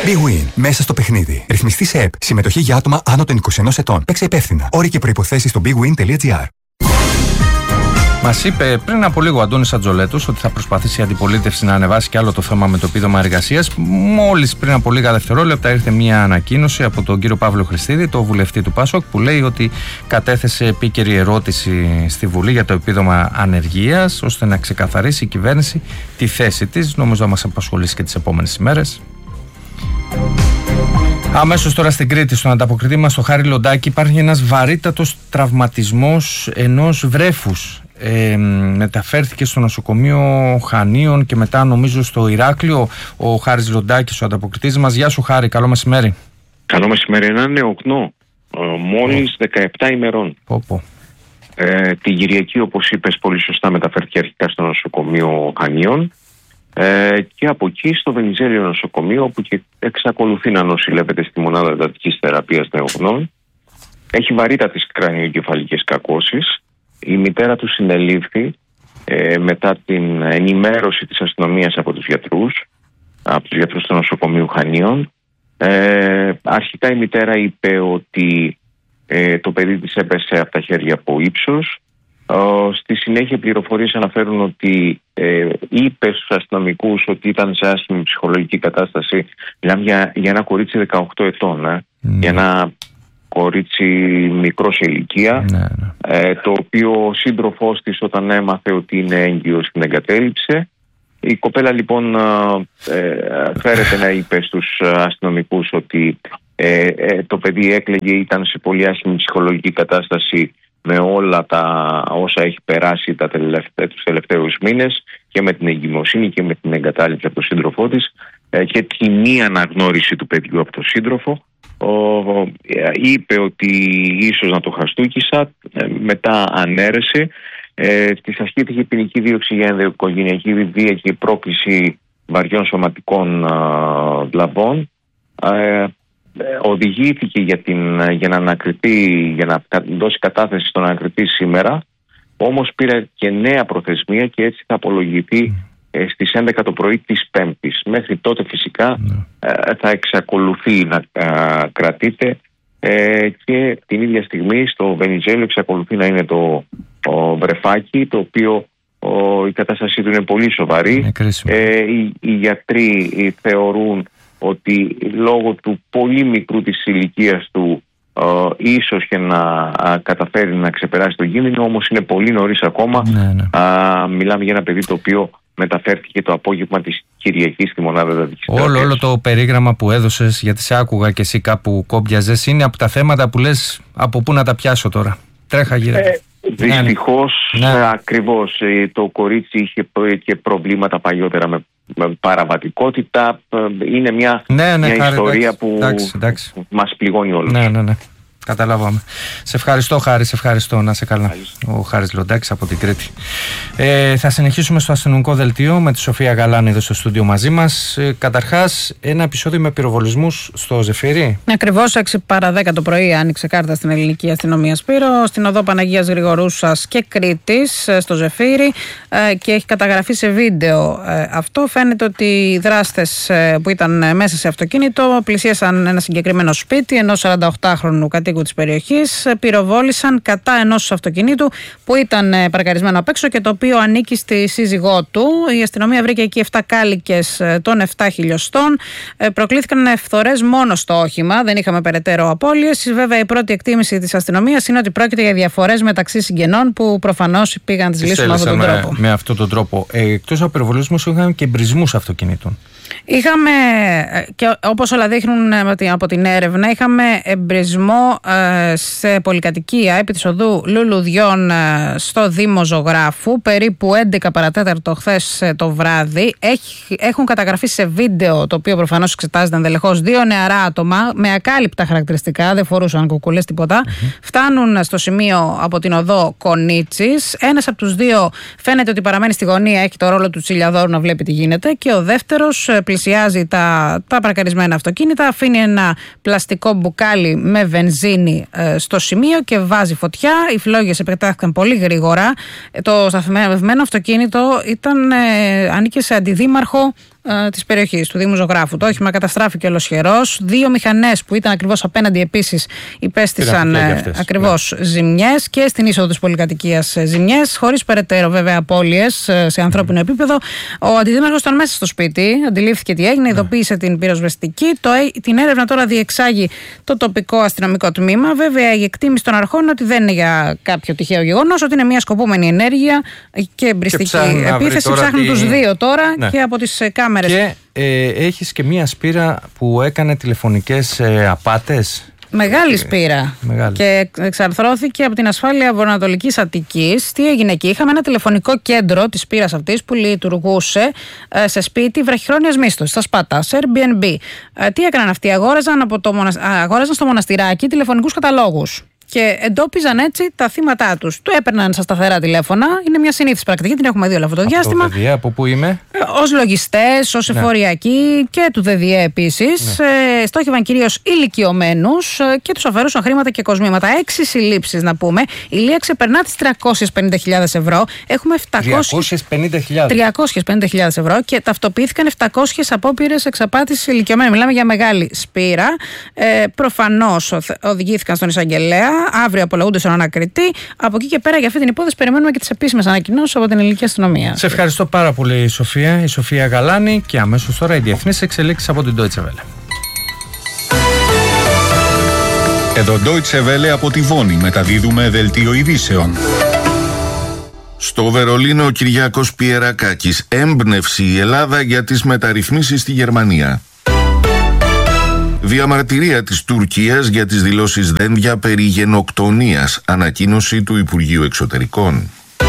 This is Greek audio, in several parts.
Big Win. Μέσα στο παιχνίδι. Ρυθμιστή σε ΕΠ. Συμμετοχή για άτομα άνω των 21 ετών. Παίξε υπεύθυνα. Όροι και προϋποθέσεις στο bigwin.gr. Μας είπε πριν από λίγο ο Αντώνης Ατζολέτος ότι θα προσπαθήσει η αντιπολίτευση να ανεβάσει κι άλλο το θέμα με το επίδομα εργασίας. Μόλις πριν από λίγα δευτερόλεπτα ήρθε μια ανακοίνωση από τον κύριο Παύλο Χριστίδη, το βουλευτή του ΠΑΣΟΚ, που λέει ότι κατέθεσε επίκαιρη ερώτηση στη Βουλή για το επίδομα ανεργίας, ώστε να ξεκαθαρίσει η κυβέρνηση τη θέση της. Νομίζω θα μας απασχολήσει και τις επόμενες ημέρες. Αμέσως τώρα στην Κρήτη, στον ανταποκριτή μας, στο Χάρη Λοντάκη, υπάρχει ένας βαρύτατος τραυματισμός ενός βρέφους. Μεταφέρθηκε στο νοσοκομείο Χανίων και μετά νομίζω στο Ηράκλειο. Ο Χάρης Λοντάκης, ο ανταποκριτής μας. Γεια σου Χάρη, καλό μεσημέρι. Καλό μεσημέρι, ένα νεοκνό, μόλις 17 ημερών. Την Κυριακή, όπως είπες πολύ σωστά, μεταφέρθηκε αρχικά στο νοσοκομείο Χανίων και από εκεί στο Βενιζέλιο νοσοκομείο, όπου και εξακολουθεί να νοσηλεύεται στη μονάδα εντατικής θεραπείας νεοκνών. Έχει βαρύτατες κρανιοεγκεφαλικές κακώσεις. Η μητέρα του συνελήφθη μετά την ενημέρωση της αστυνομίας από τους γιατρούς του νοσοκομείου Χανίων. Αρχικά η μητέρα είπε ότι το παιδί της έπεσε από τα χέρια από ύψος. Στη συνέχεια πληροφορίες αναφέρουν ότι είπε στους αστυνομικούς ότι ήταν σε άσχημη ψυχολογική κατάσταση. Μιλάμε για ένα κορίτσι 18 ετών, για ένα κορίτσι μικρό σε ηλικία, το οποίο ο σύντροφός της, όταν έμαθε ότι είναι έγκυος, την εγκατέλειψε. Η κοπέλα λοιπόν φέρεται να είπε στους αστυνομικούς ότι το παιδί έκλαιγε, ήταν σε πολύ άσχημη ψυχολογική κατάσταση με όλα τα όσα έχει περάσει τους τελευταίους μήνες, και με την εγκυμοσύνη και με την εγκατάλειψη από τον σύντροφό της και τη μη αναγνώριση του παιδιού από τον σύντροφο. Είπε ότι ίσως να το χαστούκισα, μετά ανέρεσε. Της ασκήθηκε ποινική δίωξη για ενδοοικογενειακή βία και πρόκληση βαριών σωματικών βλαβών. Οδηγήθηκε για να ανακριθεί, για να δώσει κατάθεση στον ανακριτή σήμερα, όμως πήρε και νέα προθεσμία και έτσι θα απολογηθεί στις 11 το πρωί της Πέμπτης. Μέχρι τότε φυσικά θα εξακολουθεί να κρατείται και την ίδια στιγμή στο Βενιζέλιο εξακολουθεί να είναι το βρεφάκι, το οποίο η κατάστασή του είναι πολύ σοβαρή. Οι γιατροί θεωρούν ότι λόγω του πολύ μικρού της ηλικίας του ίσως και να καταφέρει να ξεπεράσει τον κίνδυνο, όμως είναι πολύ νωρίς ακόμα. Μιλάμε για ένα παιδί το οποίο μεταφέρθηκε το απόγευμα της Κυριακής στη μονάδα εντατικής θεραπείας. Όλο το περίγραμμα που έδωσες, γιατί σε άκουγα και εσύ κάπου κόμπιαζες, είναι από τα θέματα που λες από πού να τα πιάσω τώρα. Τρέχα γύρω. Δυστυχώς, ακριβώς, το κορίτσι είχε και προβλήματα παλιότερα με παραβατικότητα. Είναι μια ιστορία που μας πληγώνει όλους. Ναι. Καταλάβαμε. Σε ευχαριστώ Χάρη, σε ευχαριστώ. Να σε καλά. Ο Χάρης Λοντάκης από την Κρήτη. Θα συνεχίσουμε στο αστυνομικό δελτίο με τη Σοφία Γαλάνη εδώ στο στούντιο μαζί μας. Καταρχάς, ένα επεισόδιο με πυροβολισμούς στο Ζεφύρι. Ακριβώς 6 παρά 10 το πρωί άνοιξε κάρτα στην ελληνική αστυνομία, Σπύρο, στην οδό Παναγίας Γρηγορούσας και Κρήτης, στο Ζεφύρι, και έχει καταγραφεί σε βίντεο αυτό. Φαίνεται ότι οι δράστες που ήταν μέσα σε αυτοκίνητο πλησίασαν ένα συγκεκριμένο σπίτι ενός 48χρονου κατοίκου της περιοχής, πυροβόλησαν κατά ενός αυτοκινήτου που ήταν παρκαρισμένο απ' έξω και το οποίο ανήκει στη σύζυγό του. Η αστυνομία βρήκε εκεί 7 κάλικες των 7 χιλιοστών. Προκλήθηκαν φθορές μόνο στο όχημα, δεν είχαμε περαιτέρω απώλειες. Βέβαια, η πρώτη εκτίμηση της αστυνομίας είναι ότι πρόκειται για διαφορές μεταξύ συγγενών που προφανώς πήγαν τις λύσεις με αυτόν τον τρόπο. Με αυτόν τον τρόπο. Εκτός από πυροβολισμούς, είχαμε και εμπρισμούς αυτοκινήτων. Είχαμε, και όπως όλα δείχνουν από την έρευνα, είχαμε εμπρισμό σε πολυκατοικία επί της οδού Λουλουδιών στο Δήμο Ζωγράφου, περίπου 11 παρατέταρτο χθες το βράδυ. Έχουν καταγραφεί σε βίντεο, το οποίο προφανώς εξετάζεται ενδελεχώς, 2 νεαρά άτομα με ακάλυπτα χαρακτηριστικά, δεν φορούσαν κουκουλές τίποτα. Φτάνουν στο σημείο από την οδό Κονίτσης. Ένας από τους δύο φαίνεται ότι παραμένει στη γωνία, έχει το ρόλο του τσιλιαδόρου να βλέπει τι γίνεται, και ο δεύτερος πλησιάζει τα παρκαρισμένα αυτοκίνητα, αφήνει ένα πλαστικό μπουκάλι με βενζίνη στο σημείο και βάζει φωτιά. Οι φλόγες επεκτάθηκαν πολύ γρήγορα. Το σταθμευμένο αυτοκίνητο ανήκε σε αντιδήμαρχο της περιοχής του Δήμου Ζωγράφου. Το όχημα καταστράφηκε ολοσχερός. 2 μηχανές που ήταν ακριβώς απέναντι επίσης υπέστησαν ακριβώς ζημιές και στην είσοδο της πολυκατοικίας ζημιές, χωρίς περαιτέρω βέβαια απώλειες σε ανθρώπινο επίπεδο. Ο αντιδήμαρχος ήταν μέσα στο σπίτι, αντιλήφθηκε τι έγινε, ειδοποίησε την πυροσβεστική. Την έρευνα τώρα διεξάγει το τοπικό αστυνομικό τμήμα. Βέβαια, η εκτίμηση των αρχών είναι ότι δεν είναι για κάποιο τυχαίο γεγονός, ότι είναι μια σκοπούμενη ενέργεια και εμπριστική επίθεση. Ψάχνουν τους 2 τώρα και από τις κάμερες. Και έχεις και μια σπήρα που έκανε τηλεφωνικές απάτες. Μεγάλη σπήρα. Και εξαρθρώθηκε από την ασφάλεια Βορειοανατολικής Αττικής. Τι έγινε εκεί? Είχαμε ένα τηλεφωνικό κέντρο της σπήρας αυτής που λειτουργούσε σε σπίτι βραχυχρόνιας μίσθωσης, στα Σπάτα, σε Airbnb. Τι έκαναν αυτοί? Αγόραζαν στο μοναστηράκι τηλεφωνικούς καταλόγους. Και εντόπιζαν έτσι τα θύματά τους. Του έπαιρναν στα σταθερά τηλέφωνα. Είναι μια συνήθις πρακτική, την έχουμε δει όλο αυτό το διάστημα. Το ΔΔΕ, από πού είμαι? Ως λογιστές, ως εφοριακοί και του ΔΔΕ επίσης. Στόχευαν κυρίως ηλικιωμένους και τους αφαιρούσαν χρήματα και κοσμήματα. 6 συλλήψεις να πούμε. Η Λία ξεπερνά τις 350.000 ευρώ. Έχουμε 350.000 ευρώ και ταυτοποιήθηκαν 700 απόπειρες εξαπάτησης ηλικιωμένων. Μιλάμε για μεγάλη σπήρα. Προφανώς οδηγήθηκαν στον εισαγγελέα. Αύριο απολογούνται στον ανακριτή. Από εκεί και πέρα για αυτή την υπόθεση περιμένουμε και τις επίσημες ανακοινώσεις από την ελληνική αστυνομία. Σε ευχαριστώ πάρα πολύ, Σοφία. Η Σοφία Γαλάνη, και αμέσως τώρα οι διεθνείς εξελίξεις από την Deutsche Welle. Εδώ Deutsche Welle από τη Βόνη μεταδίδουμε δελτίο ειδήσεων. Στο Βερολίνο ο Κυριάκος Πιερακάκης. Έμπνευση η Ελλάδα για τις μεταρρυθμίσεις στη Γερμανία. Διαμαρτυρία της Τουρκίας για τις δηλώσεις Δένδια περί γενοκτονίας. Ανακοίνωση του Υπουργείου Εξωτερικών.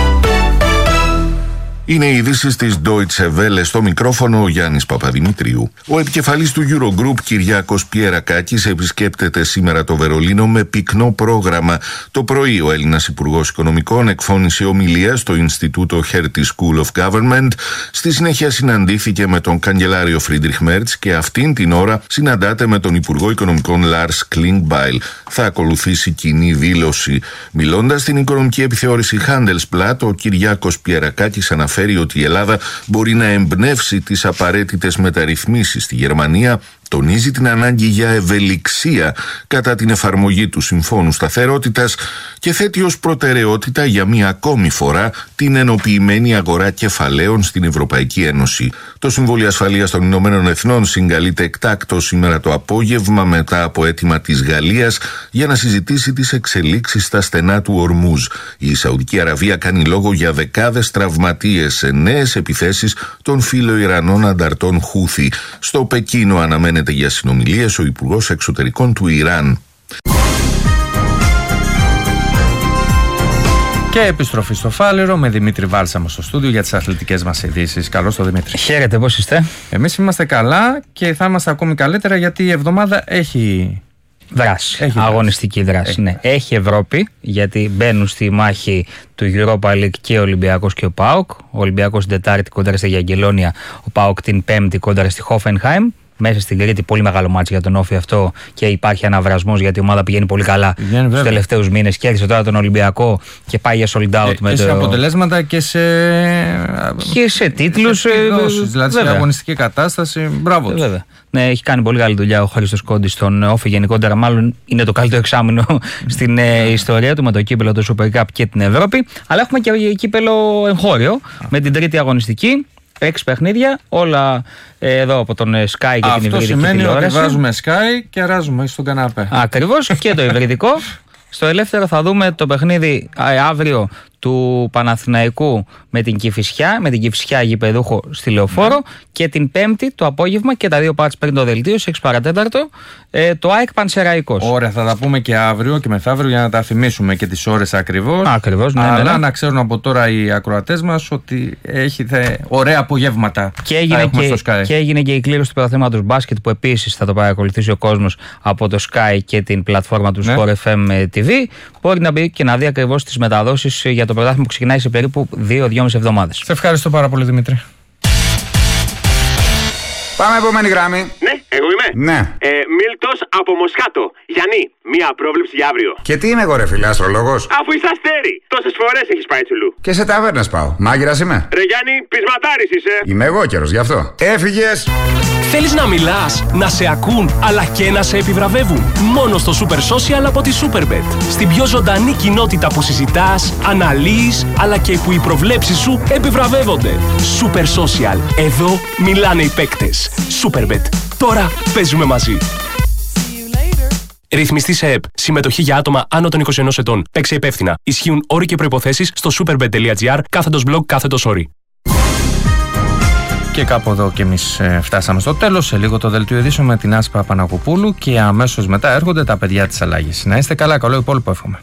Είναι οι ειδήσεις της Deutsche Welle, στο μικρόφωνο ο Γιάννης Παπαδημητρίου. Ο επικεφαλής του Eurogroup, Κυριάκος Πιερακάκης, επισκέπτεται σήμερα το Βερολίνο με πυκνό πρόγραμμα. Το πρωί ο Έλληνας Υπουργός Οικονομικών εκφώνησε ομιλία στο Ινστιτούτο Hertie School of Government. Στη συνέχεια συναντήθηκε με τον καγκελάριο Φρίντριχ Μέρτς και αυτήν την ώρα συναντάται με τον Υπουργό Οικονομικών Λάρς Κλίνγκμπαϊλ. Θα ακολουθήσει κοινή δήλωση. Μιλώντας στην οικονομική επιθεώρηση Handelsblatt, ο Κυριάκος Πιερακάκης αναφέρει ότι η Ελλάδα μπορεί να εμπνεύσει τις απαραίτητες μεταρρυθμίσεις στη Γερμανία. Τονίζει την ανάγκη για ευελιξία κατά την εφαρμογή του Συμφώνου Σταθερότητας και θέτει ως προτεραιότητα για μία ακόμη φορά την ενοποιημένη αγορά κεφαλαίων στην Ευρωπαϊκή Ένωση. Το Συμβούλιο Ασφαλείας των Ηνωμένων Εθνών συγκαλείται εκτάκτως σήμερα το απόγευμα μετά από αίτημα της Γαλλίας για να συζητήσει τις εξελίξεις στα στενά του Ορμούζ. Η Σαουδική Αραβία κάνει λόγο για δεκάδες τραυματίες σε νέες επιθέσεις των φιλοϊρανών ανταρτών Χούθι. Στο Πεκίνο αναμένεται για συνομιλίες ο Υπουργός Εξωτερικών του Ιράν. Και επιστροφή στο Φάληρο με Δημήτρη Βάλσαμο στο στούντιο για τις αθλητικές μας ειδήσεις. Καλώς το Δημήτρη. Χαίρετε, πώς είστε? Εμείς είμαστε καλά και θα είμαστε ακόμη καλύτερα γιατί η εβδομάδα έχει δράση. Αγωνιστική δράση. Ναι. Έχει Ευρώπη, γιατί μπαίνουν στη μάχη του Europa League και ο Ολυμπιακός και ο ΠΑΟΚ. Ο Ολυμπιακός την Τετάρτη κόντρα στη Γιαγγελόνια, ο ΠΑΟΚ την Πέμπτη κόντρα στη Χόφενχάιμ. Μέσα στην Κρήτη, πολύ μεγάλο μάτσο για τον Όφη αυτό και υπάρχει αναβρασμός γιατί η ομάδα πηγαίνει πολύ καλά στους τελευταίους μήνες. Κέρδισε τώρα τον Ολυμπιακό και πάει για sold out με σε αποτελέσματα και σε τίτλους. Δηλαδή σε αγωνιστική κατάσταση. Μπράβο. Βέβαια. Ναι, έχει κάνει πολύ καλή δουλειά ο Χρήστος Κόντης στον Όφη. Γενικότερα, μάλλον είναι το καλύτερο εξάμηνο στην ιστορία του με το κύπελο, το Super Cup και την Ευρώπη. Αλλά έχουμε και κύπελο εγχώριο με την τρίτη αγωνιστική. 6 παιχνίδια, όλα εδώ από τον Sky και την υβριδική τηλεόραση. Αυτό σημαίνει ότι βάζουμε Sky και αράζουμε στον καναπέ. Ακριβώς, και το υβριδικό. Στο ελεύθερο θα δούμε το παιχνίδι αύριο του Παναθηναϊκού με την Κηφισιά γηπεδούχο στη Λεωφόρο και την Πέμπτη το απόγευμα και τα δύο πάρτς πριν το δελτίο, σε 6 παρατέταρτο, το ΑΕΚ Πανσεραϊκός. Ωραία, θα τα πούμε και αύριο και μεθαύριο για να τα θυμίσουμε και τις ώρες ακριβώς. Ακριβώς, ναι. Αλλά να ξέρουν από τώρα οι ακροατές μας ότι έχετε ωραία απογεύματα. Και έγινε και η κλήρωση του πρωταθλήματος μπάσκετ που επίσης θα το παρακολουθήσει ο κόσμος από το Sky και την πλατφόρμα του Sport FM TV. Μπορεί να μπει και να δει ακριβώς τις μεταδόσεις για το πρωτάθλημα που ξεκινάει σε περίπου 2-2,5 εβδομάδες. Σε ευχαριστώ πάρα πολύ, Δημήτρη. Πάμε επόμενη γραμμή. Ναι. Εγώ είμαι. Ναι. Μίλτος από Μοσχάτο. Γιάννη, μία πρόβλεψη για αύριο. Και τι είμαι εγώ, ρε φίλε, αστρολόγος? Αφού είσαι αστέρι, τόσες φορές έχεις πάει τσουλού. Και σε ταβέρνες πάω. Μάγειρας είμαι. Ρε Γιάννη, πεισματάρης είσαι. Είμαι εγώ καιρός, γι' αυτό. Έφυγες. Θέλεις να μιλάς, να σε ακούν, αλλά και να σε επιβραβεύουν? Μόνο στο Super Social από τη Superbet. Στην πιο ζωντανή κοινότητα που συζητάς, αναλύεις, αλλά και που οι προβλέψεις σου επιβραβεύονται. Super Social. Εδώ μιλάνε οι παίκτες. Superbet. Τώρα παίζουμε μαζί. Ρυθμιστή σε ΕΠ. Συμμετοχή για άτομα άνω των 21 ετών. Παίξε υπεύθυνα. Ισχύουν όροι και προϋποθέσεις στο superbet.gr/blog/όροι. Και κάπου εδώ και εμείς φτάσαμε στο τέλος. Σε λίγο το δελτίο ειδήσεων με την Άσπα Πανακοπούλου και αμέσως μετά έρχονται τα παιδιά της αλλαγής. Να είστε καλά, καλό υπόλοιπο εύχομαι.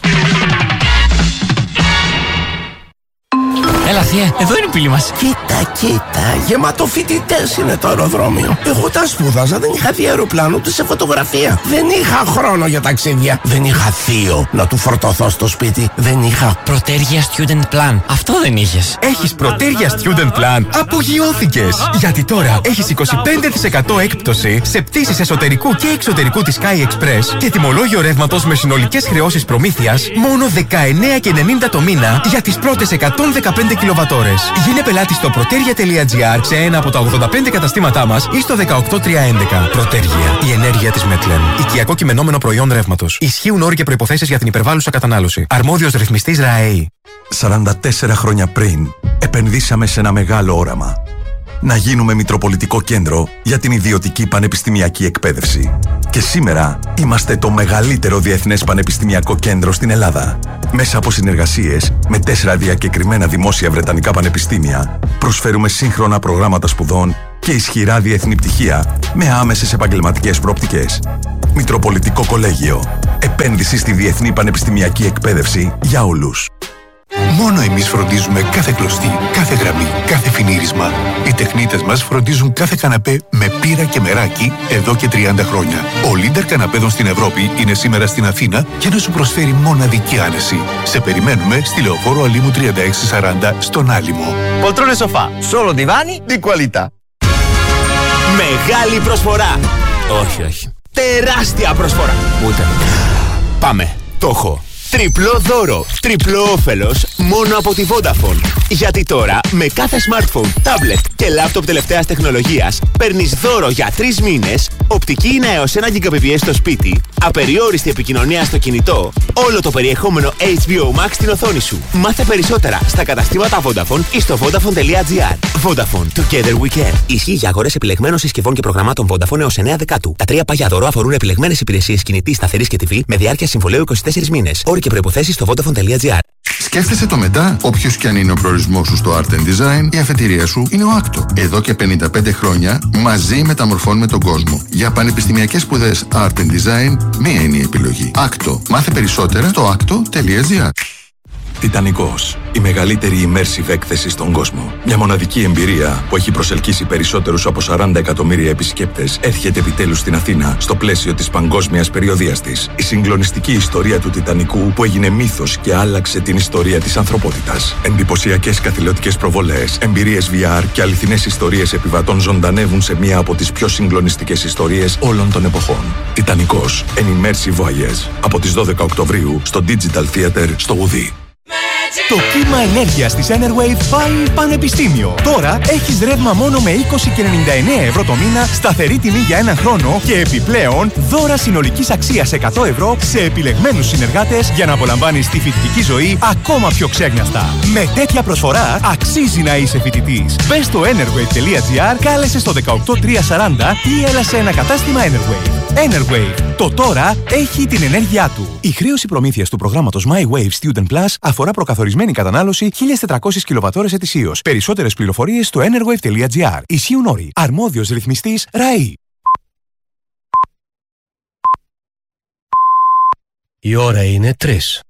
Έλα θεία, εδώ είναι η πύλη μας. Κοίτα, γεμάτο φοιτητές είναι το αεροδρόμιο. Εγώ τα σπούδαζα, δεν είχα δει αεροπλάνο ούτε σε φωτογραφία. Δεν είχα χρόνο για ταξίδια. Δεν είχα θείο να του φορτωθώ στο σπίτι. Δεν είχα Πρωτέργεια Student Plan. Αυτό δεν είχες. Έχεις Πρωτέργεια Student Plan. Απογειώθηκες. Γιατί τώρα έχεις 25% έκπτωση σε πτήσεις εσωτερικού και εξωτερικού της Sky Express και τιμολόγιο ρεύματος με συνολικές χρεώσεις προμήθειας μόνο 19,90 το μήνα για τις πρώτες 115 κιλοβατόρες. Γίνε πελάτη στο proteria.gr σε ένα από τα 85 καταστήματά μας ή στο 18311. Πρωτέργεια. Η ενέργεια της Μετλεν. Οικιακό κειμενόμενο προϊόν ρεύματος. Ισχύουν όροι και προϋποθέσεις για την υπερβάλλουσα κατανάλωση. Αρμόδιος ρυθμιστής ΡΑΕΗ. 44 χρόνια πριν επενδύσαμε σε ένα μεγάλο όραμα. Να γίνουμε μητροπολιτικό κέντρο για την ιδιωτική πανεπιστημιακή εκπαίδευση. Και σήμερα είμαστε το μεγαλύτερο διεθνές πανεπιστημιακό κέντρο στην Ελλάδα. Μέσα από συνεργασίες με 4 διακεκριμένα δημόσια βρετανικά πανεπιστήμια, προσφέρουμε σύγχρονα προγράμματα σπουδών και ισχυρά διεθνή πτυχία με άμεσες επαγγελματικές προοπτικές. Μητροπολιτικό Κολέγιο. Επένδυση στη διεθνή πανεπιστημιακή εκπαίδευση για όλους. Μόνο εμείς φροντίζουμε κάθε κλωστή, κάθε γραμμή, κάθε φινίρισμα. Οι τεχνίτες μας φροντίζουν κάθε καναπέ με πύρα και μεράκι εδώ και 30 χρόνια. Ο Λίντερ καναπέδων στην Ευρώπη είναι σήμερα στην Αθήνα για να σου προσφέρει μοναδική άνεση. Σε περιμένουμε στη Λεωφόρο Αλήμου 3640 στον Άλυμο. Πολtrone sofà, solo divani di qualità. Μεγάλη προσφορά. Όχι. Τεράστια προσφορά. Ούτε. Πάμε. Το έχω. Τριπλό δώρο, τριπλό όφελος μόνο από τη Vodafone. Γιατί τώρα με κάθε smartphone, tablet και laptop τελευταίας τεχνολογίας παίρνεις δώρο για 3 μήνες, οπτική είναι έως 1 Gbps στο σπίτι, απεριόριστη επικοινωνία στο κινητό, όλο το περιεχόμενο HBO Max στην οθόνη σου. Μάθε περισσότερα στα καταστήματα Vodafone ή στο vodafone.gr. Vodafone, together we can. Ισχύει για αγορές επιλεγμένων συσκευών και προγραμμάτων Vodafone έως 9 Δεκάτου. Τα 3 παγιά δώρο αφορούν επιλεγμένες υπηρεσίες κινητής, σταθερής και TV με διάρκεια συμβολαίου 24 μήνες. Όροι και προϋποθέσεις στο vodafone.gr. Σκέφτεσαι το μετά, όποιος και αν είναι ο προορισμός σου στο Art and Design, η αφετηρία σου είναι ο Άκτο. Εδώ και 55 χρόνια μαζί μεταμορφώνουμε τον κόσμο. Για πανεπιστημιακές σπουδές Art and Design, μία είναι η επιλογή. Άκτο. Μάθε περισσότερα στο acto.gr. Τιτανικός. Η μεγαλύτερη immersive έκθεση στον κόσμο. Μια μοναδική εμπειρία που έχει προσελκύσει περισσότερους από 40 εκατομμύρια επισκέπτες έρχεται επιτέλους στην Αθήνα στο πλαίσιο της παγκόσμιας περιοδίας της. Η συγκλονιστική ιστορία του Τιτανικού που έγινε μύθος και άλλαξε την ιστορία της ανθρωπότητας. Εντυπωσιακές καθηλωτικές προβολές, εμπειρίες VR και αληθινές ιστορίες επιβατών ζωντανεύουν σε μία από τις πιο συγκλονιστικές ιστορίες όλων των εποχών. Τιτανικός. An immersive voyage. Από τις 12 Οκτωβρίου στο Digital Theater στο Ουδί. Το κύμα ενέργειας της Enerwave πάει πανεπιστήμιο. Τώρα έχεις ρεύμα μόνο με 20,99 ευρώ το μήνα, σταθερή τιμή για 1 χρόνο και επιπλέον δώρα συνολικής αξίας 100 ευρώ σε επιλεγμένους συνεργάτες για να απολαμβάνεις τη φοιτητική ζωή ακόμα πιο ξέγνιαστα. Με τέτοια προσφορά αξίζει να είσαι φοιτητής. Μπες στο enerwave.gr, κάλεσε στο 18340 ή έλα σε ένα κατάστημα Enerwave. Enerwave. Το τώρα έχει την ενέργειά του. Η χρέωση προμήθειας του προγράμματος My Wave Student Plus αφορά προκαθορισμένη κατανάλωση 1.400 κιλοβατόρες ετησίως. Περισσότερες πληροφορίες στο enerwave.gr. Ισχύουν όροι. Αρμόδιος ρυθμιστής ΡΑΗ. Η ώρα είναι 3.